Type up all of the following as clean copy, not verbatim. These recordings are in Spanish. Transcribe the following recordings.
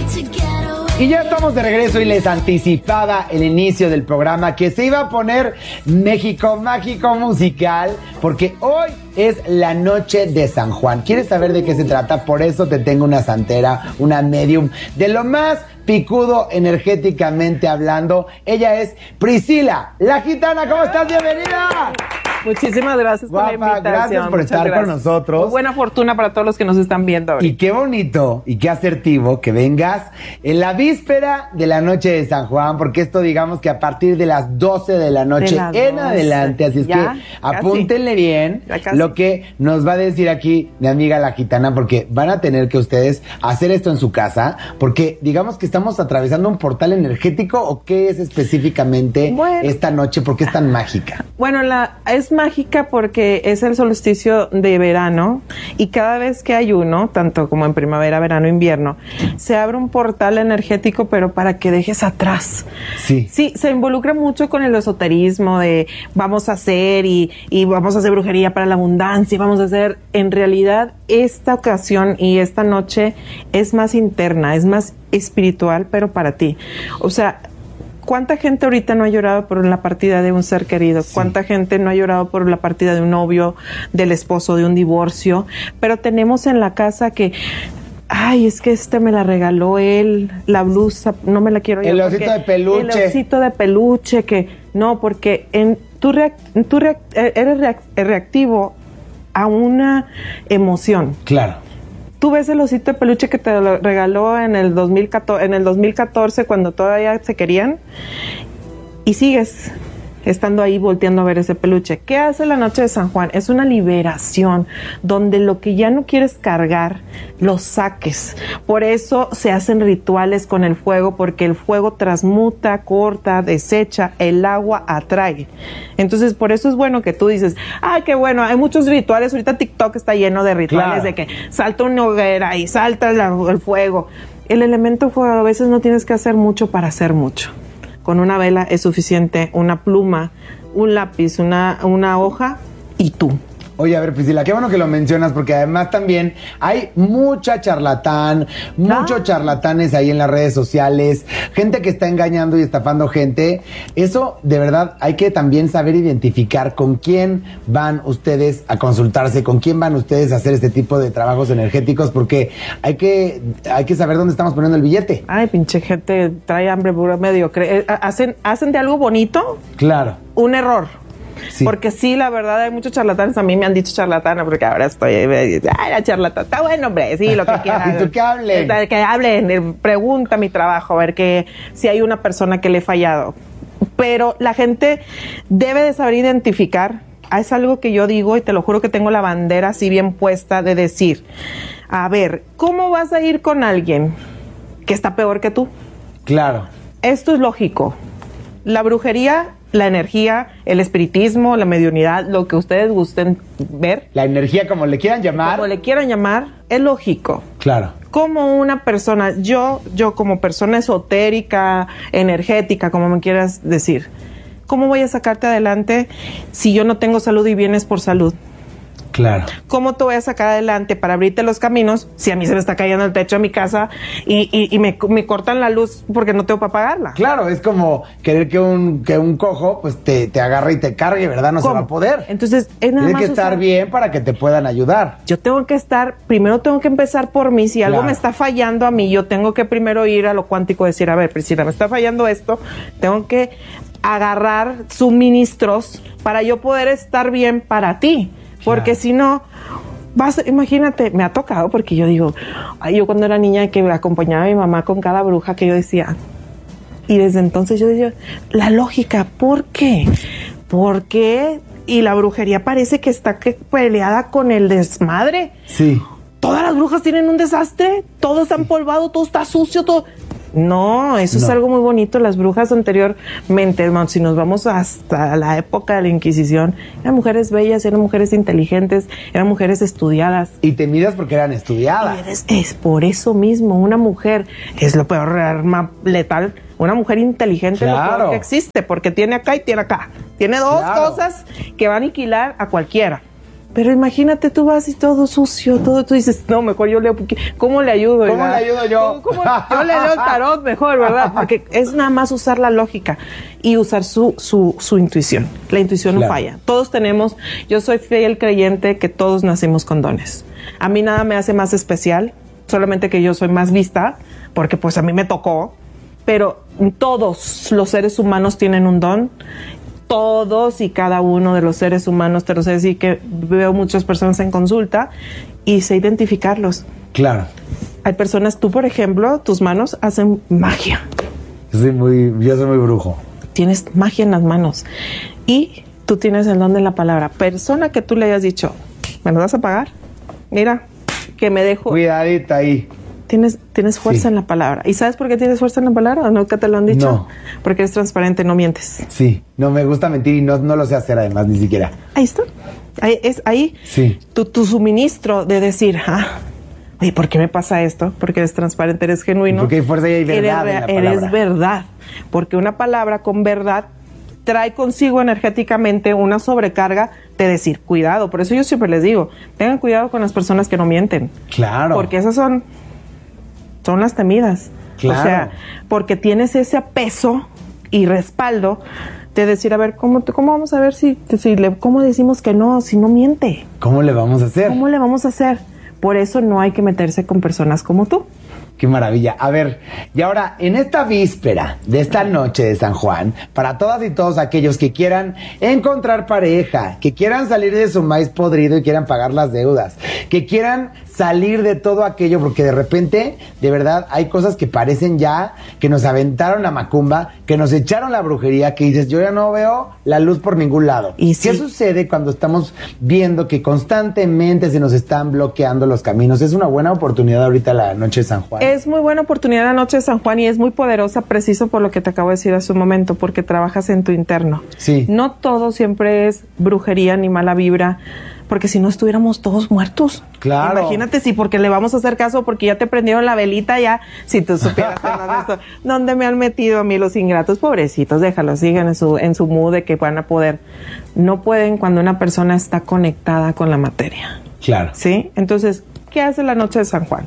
Y ya estamos de regreso y les anticipaba el inicio del programa que se iba a poner México Mágico Musical porque hoy es la noche de San Juan. ¿Quieres saber de qué se trata? Por eso te tengo una santera, una medium de lo más picudo energéticamente hablando. Ella es Priscila, la gitana. ¿Cómo estás? ¡Bienvenida! Muchísimas gracias por la invitación. Gracias por estar con nosotros. Muy buena fortuna para todos los que nos están viendo ahorita. Y qué bonito y qué asertivo que vengas en la víspera de la noche de San Juan, porque esto digamos que a partir de las 12 de la noche en adelante, así es ya, que apúntenle bien lo que nos va a decir aquí mi amiga la gitana, porque van a tener que ustedes hacer esto en su casa, porque digamos que estamos atravesando un portal energético, ¿o qué es específicamente esta noche? ¿Por qué es tan mágica? Bueno, es mágica porque es el solsticio de verano y cada vez que hay uno, tanto como en primavera, verano, invierno, se abre un portal energético, pero para que dejes atrás. Sí, se involucra mucho con el esoterismo de vamos a hacer y vamos a hacer brujería para la abundancia, vamos a hacer. En realidad, esta ocasión y esta noche es más interna, es más espiritual, pero para ti. O sea, ¿cuánta gente ahorita no ha llorado por la partida de un ser querido? Sí. ¿Cuánta gente no ha llorado por la partida de un novio, del esposo, de un divorcio? Pero tenemos en la casa que, ay, es que me la regaló él, la blusa, no me la quiero yo. El osito de peluche. El osito de peluche, que no, porque tú eres reactivo a una emoción. Claro. Tú ves el osito de peluche que te lo regaló en el 2014 cuando todavía se querían y sigues estando ahí volteando a ver ese peluche. ¿Qué hace la noche de San Juan? Es una liberación donde lo que ya no quieres cargar, lo saques. Por eso se hacen rituales con el fuego, porque el fuego transmuta, corta, desecha, el agua atrae. Entonces, por eso es bueno que tú dices, ¡ay, qué bueno! Hay muchos rituales. Ahorita TikTok está lleno de rituales, de que salta una hoguera y salta el fuego. El elemento fuego, a veces no tienes que hacer mucho para hacer mucho. Con una vela es suficiente, una pluma, un lápiz, una hoja y tú. Oye, a ver, Priscila, qué bueno que lo mencionas, porque además también hay muchos charlatanes ahí en las redes sociales, gente que está engañando y estafando gente. Eso, de verdad, hay que también saber identificar con quién van ustedes a consultarse, con quién van ustedes a hacer este tipo de trabajos energéticos, porque hay que saber dónde estamos poniendo el billete. Ay, pinche gente, trae hambre pura mediocre. ¿Hacen de algo bonito? Claro. Un error. Sí. Porque sí, la verdad, hay muchos charlatanes. A mí me han dicho charlatana porque ahora estoy... ¡Ay, la charlatana! Está bueno, hombre. Sí, lo que quieran. ¿Y tú qué hablen? Que hablen. Pregunta mi trabajo, a ver si hay una persona que le he fallado. Pero la gente debe de saber identificar. Es algo que yo digo y te lo juro que tengo la bandera así bien puesta de decir, a ver, ¿cómo vas a ir con alguien que está peor que tú? Claro. Esto es lógico. La brujería, la energía, el espiritismo, la mediunidad, lo que ustedes gusten ver. La energía, como le quieran llamar. Como le quieran llamar, es lógico. Claro. Como una persona, yo como persona esotérica, energética, como me quieras decir, ¿cómo voy a sacarte adelante si yo no tengo salud y vienes por salud? Claro. ¿Cómo te voy a sacar adelante para abrirte los caminos si a mí se me está cayendo el techo de mi casa y me cortan la luz porque no tengo para pagarla? Claro, es como querer que un cojo pues te agarre y te cargue, ¿verdad? No se va a poder. Entonces, es nada más. Tiene que estar bien para que te puedan ayudar. Yo primero tengo que empezar por mí. Si algo me está fallando a mí, yo tengo que primero ir a lo cuántico y decir, a ver, Priscila, me está fallando esto, tengo que agarrar suministros para yo poder estar bien para ti. Porque si no, imagínate, me ha tocado porque yo digo, yo cuando era niña que acompañaba a mi mamá con cada bruja que yo decía, y desde entonces yo decía, la lógica, ¿por qué? ¿Por qué? Y la brujería parece que está peleada con el desmadre. Sí. Todas las brujas tienen un desastre, todo está empolvado, todo está sucio, todo... No, eso es algo muy bonito. Las brujas anteriormente, hermano, si nos vamos hasta la época de la Inquisición, eran mujeres bellas, eran mujeres inteligentes, eran mujeres estudiadas. Y temidas porque eran estudiadas. Es por eso mismo, una mujer es lo peor arma letal. Una mujer inteligente es lo peor que existe, porque tiene acá y tiene acá. Tiene dos cosas que va a aniquilar a cualquiera. Pero imagínate, tú vas y todo sucio, todo, tú dices, no, mejor yo leo, ¿cómo le ayudo? ¿Cómo le ayudo yo? Yo le leo el tarot mejor, ¿verdad? Porque es nada más usar la lógica y usar su intuición. La intuición no falla. Todos tenemos, yo soy fiel creyente que todos nacimos con dones. A mí nada me hace más especial, solamente que yo soy más vista, porque pues a mí me tocó, pero todos los seres humanos tienen un don. Todos y cada uno de los seres humanos, te lo sé decir que veo muchas personas en consulta y sé identificarlos. Claro. Hay personas, tú por ejemplo, tus manos hacen magia. Yo soy muy brujo. Tienes magia en las manos y tú tienes el don de la palabra. Persona que tú le hayas dicho, ¿me lo vas a pagar? Mira, que me dejo. Cuidadita ahí. Tienes fuerza en la palabra. ¿Y sabes por qué tienes fuerza en la palabra? ¿O nunca te lo han dicho? No. Porque eres transparente, no mientes. Sí, no me gusta mentir y no lo sé hacer además, ni siquiera. Ahí está. Ahí sí. tu suministro de decir, oye, ¿por qué me pasa esto? Porque eres transparente, eres genuino. Porque hay fuerza y hay verdad en la palabra. Eres verdad. Porque una palabra con verdad trae consigo energéticamente una sobrecarga de decir, cuidado. Por eso yo siempre les digo, tengan cuidado con las personas que no mienten. Claro. Porque esas son las temidas. Claro. O sea, porque tienes ese peso y respaldo de decir, a ver, ¿cómo vamos a ver cómo decimos que no, si no miente? ¿Cómo le vamos a hacer? ¿Cómo le vamos a hacer? Por eso no hay que meterse con personas como tú. Qué maravilla. A ver, y ahora, en esta víspera de esta noche de San Juan, para todas y todos aquellos que quieran encontrar pareja, que quieran salir de su maíz podrido y quieran pagar las deudas, que quieran salir de todo aquello, porque de repente, de verdad, hay cosas que parecen ya que nos aventaron la macumba, que nos echaron la brujería, que dices, yo ya no veo la luz por ningún lado. ¿Y qué sucede cuando estamos viendo que constantemente se nos están bloqueando los caminos? Es una buena oportunidad ahorita la noche de San Juan. Es muy buena oportunidad la noche de San Juan y es muy poderosa, preciso por lo que te acabo de decir hace un momento, porque trabajas en tu interno. Sí. No todo siempre es brujería ni mala vibra, porque si no estuviéramos todos muertos. Claro. Imagínate si porque le vamos a hacer caso, porque ya te prendieron la velita, ya, si tú supieras dónde me han metido a mí los ingratos, pobrecitos, déjalos, sigan en su mood de que van a poder. No pueden cuando una persona está conectada con la materia. Claro. ¿Sí? Entonces, ¿qué hace la noche de San Juan?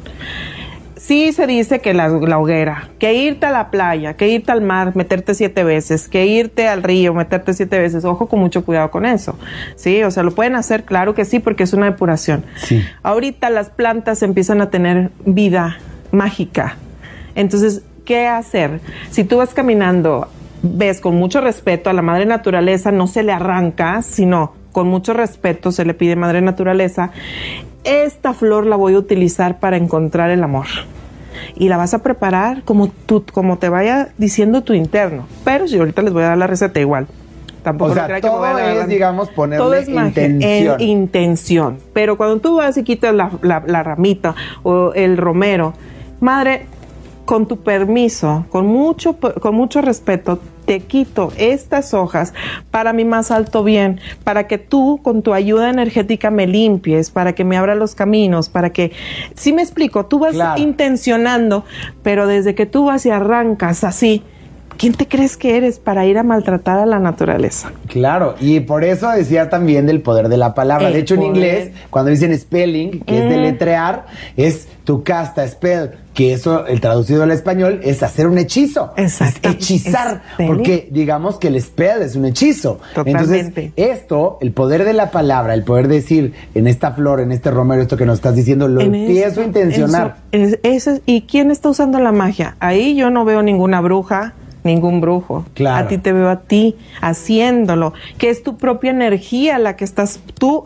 Sí se dice que la hoguera, que irte a la playa, que irte al mar, meterte 7 veces, que irte al río, meterte 7 veces. Ojo, con mucho cuidado con eso. Sí, o sea, lo pueden hacer, claro que sí, porque es una depuración. Sí. Ahorita las plantas empiezan a tener vida mágica. Entonces, ¿qué hacer? Si tú vas caminando, ves con mucho respeto a la madre naturaleza, no se le arranca, sino con mucho respeto se le pide madre naturaleza. Esta flor la voy a utilizar para encontrar el amor. Y la vas a preparar como te vaya diciendo tu interno. Pero si ahorita les voy a dar la receta igual. Tampoco o sea, todo es, digamos, ponerle todo es intención. Intención. Pero cuando tú vas y quitas la ramita o el romero, madre, con tu permiso, con mucho respeto, te quito estas hojas para mi más alto bien, para que tú con tu ayuda energética me limpies, para que me abra los caminos, para que, ¿sí me explico? Tú vas intencionando, pero desde que tú vas y arrancas así, ¿quién te crees que eres para ir a maltratar a la naturaleza? Claro, y por eso decía también del poder de la palabra. De hecho, en inglés, cuando dicen spelling, que es deletrear, es tu casta, spell, que eso, el traducido al español, es hacer un hechizo. Exacto. Es hechizar, porque digamos que el spell es un hechizo. Totalmente. Entonces, esto, el poder de la palabra, el poder decir en esta flor, en este romero, esto que nos estás diciendo, lo empiezo a intencionar. ¿Y quién está usando la magia? Ahí yo no veo ninguna bruja, ningún brujo. Claro. A ti te veo a ti haciéndolo, que es tu propia energía la que estás tú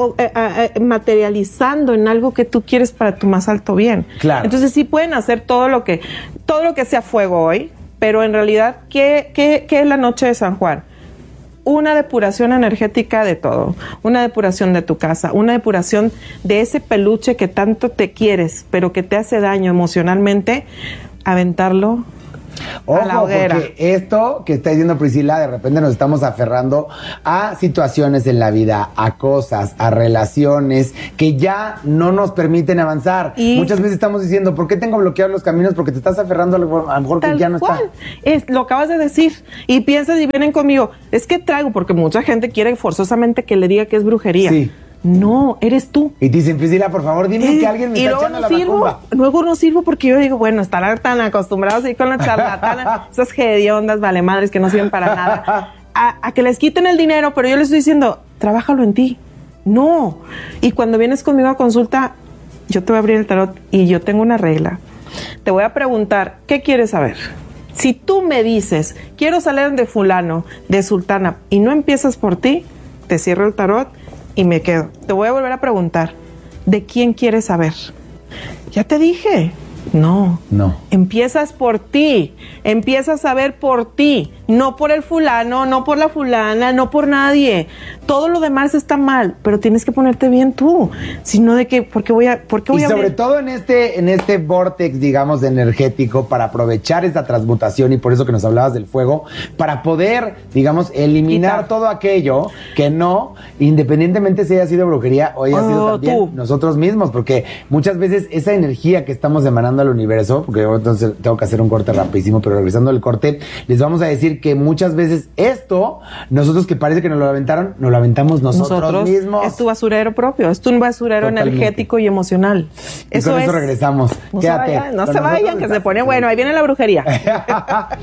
materializando en algo que tú quieres para tu más alto bien. Claro. Entonces sí pueden hacer todo lo que sea fuego hoy, pero en realidad, ¿qué es la noche de San Juan? Una depuración energética de todo, una depuración de tu casa, una depuración de ese peluche que tanto te quieres, pero que te hace daño emocionalmente, aventarlo Ojo, a la hoguera. Porque esto que está diciendo Priscila, de repente nos estamos aferrando a situaciones en la vida, a cosas, a relaciones que ya no nos permiten avanzar. Y muchas veces estamos diciendo, ¿por qué tengo bloqueados los caminos? Porque te estás aferrando a lo mejor que ya no está. Lo acabas de decir. Y piensas y vienen conmigo, es que traigo, porque mucha gente quiere forzosamente que le diga que es brujería. Sí. No, eres tú. Y te dicen, Priscila, por favor, dime que alguien me está echando la macumba. Luego no sirvo porque yo digo, bueno, estarán tan acostumbrados a ir con la charlatana, esas hediondas, vale madres que no sirven para nada, a que les quiten el dinero, pero yo les estoy diciendo, trabájalo en ti. No. Y cuando vienes conmigo a consulta, yo te voy a abrir el tarot y yo tengo una regla. Te voy a preguntar, ¿qué quieres saber? Si tú me dices, quiero salir de fulano, de sultana, y no empiezas por ti, te cierro el tarot y me quedo. Te voy a volver a preguntar, ¿de quién quieres saber? Ya te dije. No. Empiezas por ti. Empiezas a ver por ti. No por el fulano, no por la fulana, no por nadie. Todo lo demás está mal, pero tienes que ponerte bien tú. Sino de que, ¿por qué voy a y sobre todo en este vórtex, digamos, energético, para aprovechar esta transmutación, y por eso que nos hablabas del fuego, para poder, digamos, eliminar todo aquello que no, independientemente si haya sido brujería o haya sido también nosotros mismos, porque muchas veces esa energía que estamos emanando al universo, porque yo entonces tengo que hacer un corte rapidísimo, pero regresando al corte, les vamos a decir que muchas veces esto, nosotros que parece que nos lo aventaron, nos lo aventamos nosotros mismos. Es tu basurero propio, es tu basurero energético y emocional. Y con eso regresamos. No se vayan, que se pone bueno, ahí viene la brujería.